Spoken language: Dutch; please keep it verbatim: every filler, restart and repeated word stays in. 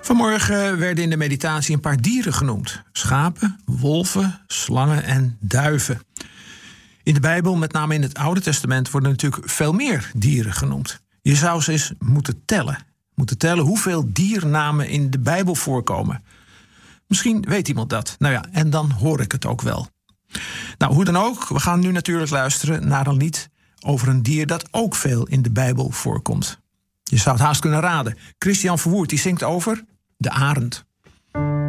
Vanmorgen werden in de meditatie een paar dieren genoemd. Schapen, wolven, slangen en duiven. In de Bijbel, met name in het Oude Testament, worden natuurlijk veel meer dieren genoemd. Je zou ze eens moeten tellen. Moeten tellen hoeveel diernamen in de Bijbel voorkomen. Misschien weet iemand dat. Nou ja, en dan hoor ik het ook wel. Nou, hoe dan ook, we gaan nu natuurlijk luisteren naar een lied over een dier dat ook veel in de Bijbel voorkomt. Je zou het haast kunnen raden. Christian Verwoerd, die zingt over de arend.